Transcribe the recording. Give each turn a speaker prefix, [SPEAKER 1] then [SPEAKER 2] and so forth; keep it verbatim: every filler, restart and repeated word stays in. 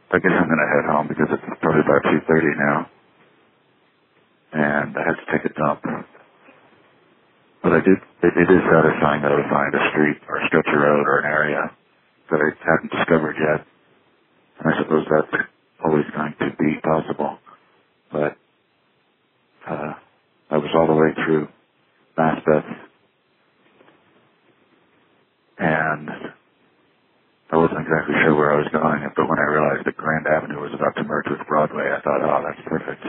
[SPEAKER 1] I guess I'm going to head home because it's probably about two thirty now, and I have to take a dump. But I did, it, it is satisfying though to find a street or a stretch of road or an area that I haven't discovered yet. And I suppose that's always going to be possible. But uh, I was all the way through Maspeth, and I wasn't exactly sure where I was going, but when I realized that Grand Avenue was about to merge with Broadway, I thought, oh, that's perfect.